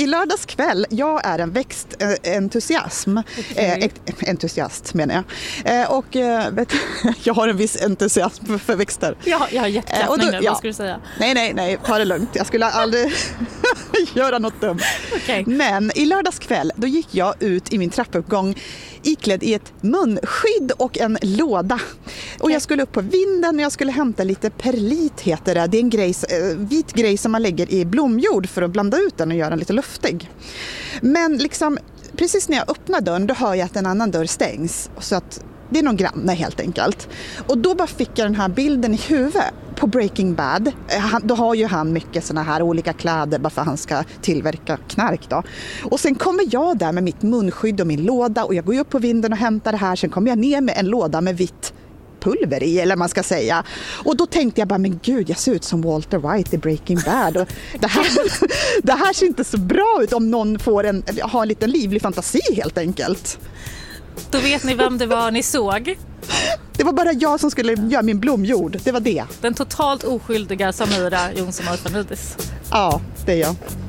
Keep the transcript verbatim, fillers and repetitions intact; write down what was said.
i lördags kväll, jag är en växtentusiasm. Okay. Eh, entusiast menar jag. Eh, och eh, vet, jag har en viss entusiasm för växter. Ja, jag har hjärtklappning eh, nu, ja. vad ska du säga? Nej, nej, nej, ta det lugnt. Jag skulle aldrig göra något dumt. Okay. Men i lördags kväll, då gick jag ut i min trappuppgång iklädd i ett munskydd och en låda. Och jag skulle upp på vinden och jag skulle hämta lite perlit, heter det. Det är en grej, vit grej som man lägger i blomjord för att blanda ut den och göra den lite luftig. Men liksom, precis när jag öppnar dörren, då hör jag att en annan dörr stängs. Så att det är någon granne helt enkelt. Och då bara fick jag den här bilden i huvudet på Breaking Bad. Han, då har ju han mycket såna här olika kläder bara för att han ska tillverka knark då. Och sen kommer jag där med mitt munskydd och min låda och jag går upp på vinden och hämtar det här. Sen kommer jag ner med en låda med vitt pulver i, eller man ska säga. Och då tänkte jag bara, men gud, jag ser ut som Walter White i Breaking Bad. Och det, här, det här ser inte så bra ut om någon får en, ha en liten livlig fantasi helt enkelt. Då vet ni vem det var ni såg. Det var bara jag som skulle göra min blomjord. Det var det. Den totalt oskyldiga Samira Jonsson Arfanidis. Ja, det är jag.